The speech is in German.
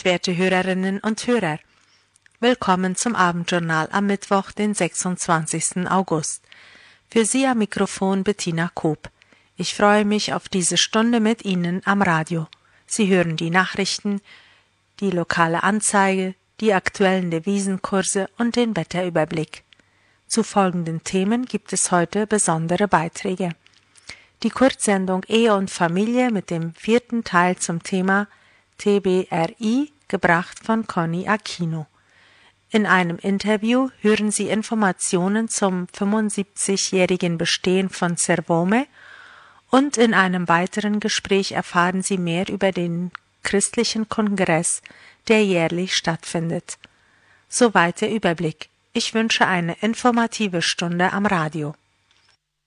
Abend, werte Hörerinnen und Hörer. Willkommen zum Abendjournal am Mittwoch, den 26. August. Für Sie am Mikrofon Bettina Koop. Ich freue mich auf diese Stunde mit Ihnen am Radio. Sie hören die Nachrichten, die lokale Anzeige, die aktuellen Devisenkurse und den Wetterüberblick. Zu folgenden Themen gibt es heute besondere Beiträge. Die Kurzsendung Ehe und Familie mit dem 4. Teil zum Thema TBRI, gebracht von Conny Aquino. In einem Interview hören Sie Informationen zum 75-jährigen Bestehen von Cervome und in einem weiteren Gespräch erfahren Sie mehr über den christlichen Kongress, der jährlich stattfindet. Soweit der Überblick. Ich wünsche eine informative Stunde am Radio.